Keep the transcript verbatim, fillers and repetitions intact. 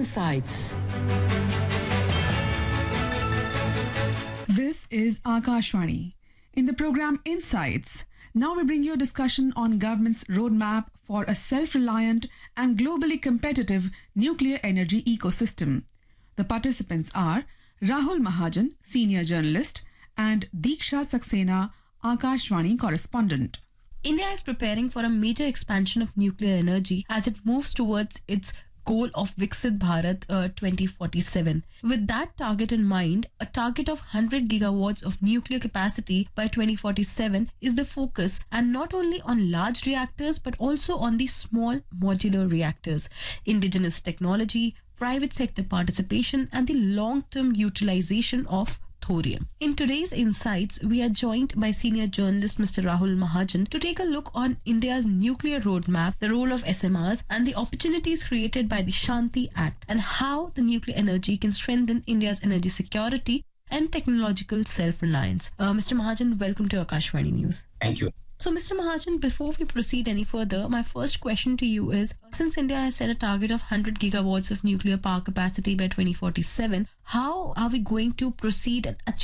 Insights. This is Akashvani. In the program Insights, now we bring you a discussion on government's roadmap for a self-reliant and globally competitive nuclear energy ecosystem. The participants are Rahul Mahajan, senior journalist, and Diksha Saxena, Akashvani correspondent. India is preparing for a major expansion of nuclear energy as it moves towards its goal of Viksit Bharat uh, twenty forty-seven. With that target in mind, a target of one hundred gigawatts of nuclear capacity by twenty forty-seven is the focus, and not only on large reactors but also on the small modular reactors. Indigenous technology, private sector participation, and the long-term utilization of thorium. In today's Insights, we are joined by senior journalist Mister Rahul Mahajan to take a look on India's nuclear roadmap, the role of S M Rs, and the opportunities created by the Shanti Act, and how the nuclear energy can strengthen India's energy security and technological self-reliance. Uh, Mister Mahajan, welcome to Akashvani News. Thank you. So, Mister Mahajan, before we proceed any further, my first question to you is, since India has set a target of one hundred gigawatts of nuclear power capacity by twenty forty-seven, how are we going to proceed and achieve